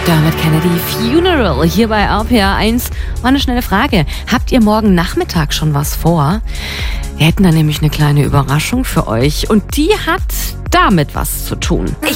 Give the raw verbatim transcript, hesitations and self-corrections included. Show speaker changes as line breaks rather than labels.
Dermot Kennedy Funeral hier bei R P R eins. Mal eine schnelle Frage. Habt ihr morgen Nachmittag schon was vor? Wir hätten da nämlich eine kleine Überraschung für euch und die hat damit was zu tun.